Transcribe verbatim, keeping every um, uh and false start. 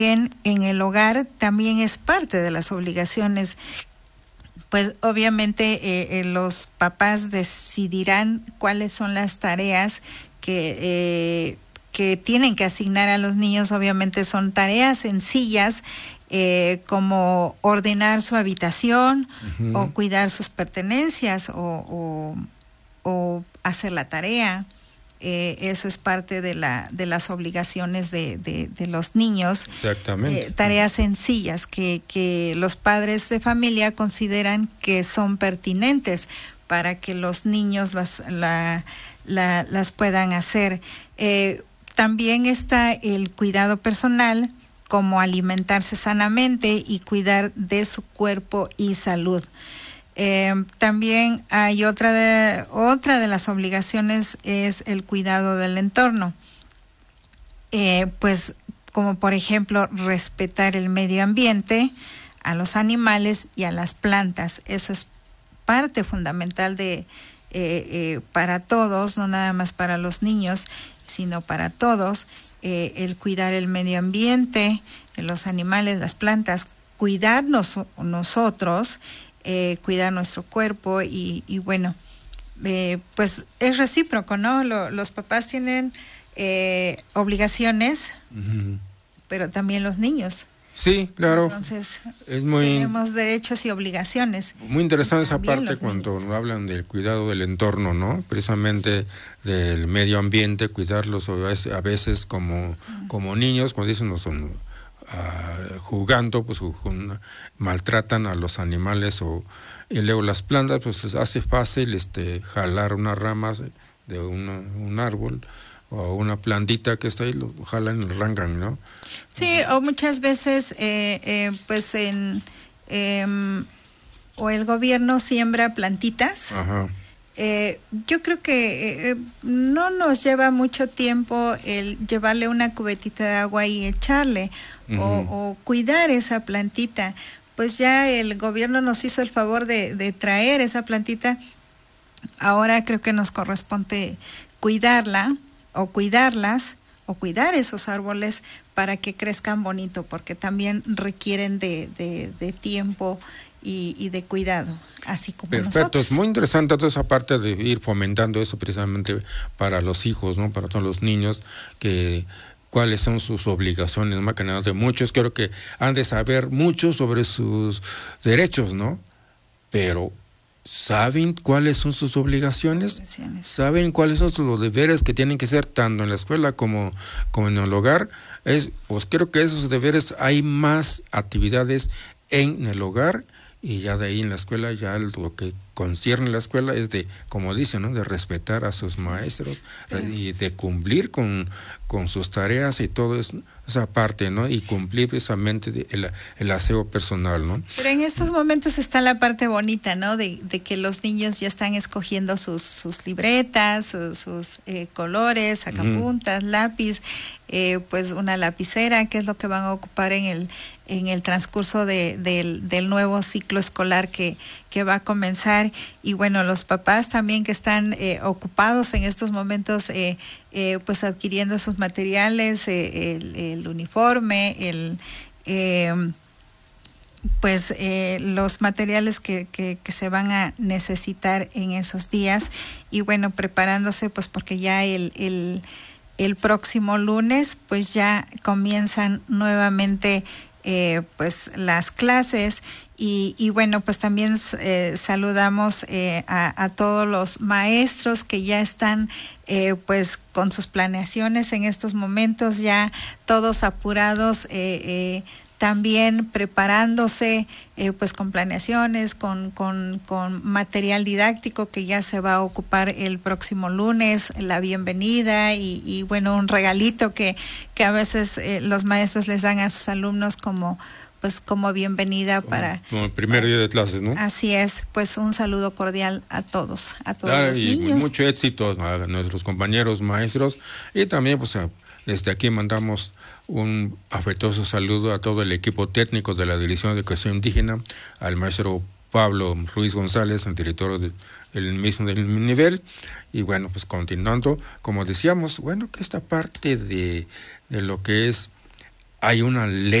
en el hogar también es parte de las obligaciones. Pues obviamente eh, eh, los papás decidirán cuáles son las tareas que, eh, que tienen que asignar a los niños. Obviamente son tareas sencillas, eh, como ordenar su habitación, uh-huh, o cuidar sus pertenencias, o, o, o hacer la tarea. Eh, eso es parte de la de las obligaciones de, de, de los niños. Exactamente. Eh, tareas sencillas que, que los padres de familia consideran que son pertinentes para que los niños las, la, la, las puedan hacer. Eh, también está el cuidado personal, como alimentarse sanamente y cuidar de su cuerpo y salud. Eh, también hay otra de, otra de las obligaciones es el cuidado del entorno. Eh, pues como por ejemplo respetar el medio ambiente, a los animales y a las plantas. Eso es parte fundamental de eh, eh, para todos, no nada más para los niños, sino para todos. Eh, el cuidar el medio ambiente, los animales, las plantas, cuidarnos nosotros, eh, cuidar nuestro cuerpo y, y bueno, eh, pues es recíproco, ¿no? Lo, los papás tienen eh, obligaciones, uh-huh, pero también los niños. Sí, claro. Entonces, es muy, tenemos derechos y obligaciones. Muy interesante esa parte cuando niños hablan del cuidado del entorno, ¿no? Precisamente del medio ambiente, cuidarlos a veces, a veces como, uh-huh, como niños, como dicen, no son uh, jugando, pues uh, maltratan a los animales o y luego las plantas, pues les hace fácil este jalar unas ramas de una, un árbol o una plantita que está ahí, lo jalan y lo arrancan, ¿no? Sí, o muchas veces, eh, eh, pues en, eh, o el gobierno siembra plantitas. Ajá. Eh, yo creo que eh, no nos lleva mucho tiempo el llevarle una cubetita de agua y echarle, uh-huh, o, o cuidar esa plantita. Pues ya el gobierno nos hizo el favor de, de traer esa plantita. Ahora creo que nos corresponde cuidarla, o cuidarlas, o cuidar esos árboles para que crezcan bonito, porque también requieren de, de, de tiempo y, y de cuidado, así como Perfecto, nosotros. Es muy interesante toda esa parte de ir fomentando eso precisamente para los hijos, ¿no? Para todos los niños, que cuáles son sus obligaciones, más que nada de muchos, creo que han de saber mucho sobre sus derechos, ¿no? Pero ¿saben cuáles son sus obligaciones? obligaciones? ¿Saben cuáles son sus deberes que tienen que ser tanto en la escuela como, como en el hogar? Es, pues creo que esos deberes hay más actividades en el hogar y ya de ahí en la escuela, ya lo que concierne la escuela es de, como dicen, ¿no? De respetar a sus maestros, sí, y de cumplir con, con sus tareas y todo eso, esa parte, ¿no? Y cumplir precisamente el, el aseo personal, ¿no? Pero en estos momentos está la parte bonita, ¿no? De, de que los niños ya están escogiendo sus, sus libretas, sus, sus eh, colores, sacapuntas, uh-huh, lápiz, eh, pues una lapicera, que es lo que van a ocupar en el en el transcurso de, de, del nuevo ciclo escolar que, que va a comenzar. Y bueno, los papás también que están eh, ocupados en estos momentos, eh, eh, pues adquiriendo sus materiales, eh, el, el uniforme, el eh, pues eh, los materiales que, que, que se van a necesitar en esos días. Y bueno, preparándose pues porque ya el, el, el próximo lunes pues ya comienzan nuevamente Eh, pues las clases y, y bueno, pues también eh, saludamos eh, a, a todos los maestros que ya están eh, pues con sus planeaciones en estos momentos, ya todos apurados, eh, eh, también preparándose eh, pues con planeaciones, con, con, con material didáctico que ya se va a ocupar el próximo lunes, la bienvenida y, y bueno, un regalito que, que a veces eh, los maestros les dan a sus alumnos como pues como bienvenida para... Como el primer día de clases, ¿no? Así es, pues un saludo cordial a todos, a todos claro, los y niños. Mucho éxito a nuestros compañeros maestros y también pues a, desde aquí mandamos un afectuoso saludo a todo el equipo técnico de la Dirección de Educación Indígena, al maestro Pablo Ruiz González, el director del el mismo del nivel, y bueno, pues continuando, como decíamos, bueno, que esta parte de, de lo que es hay una ley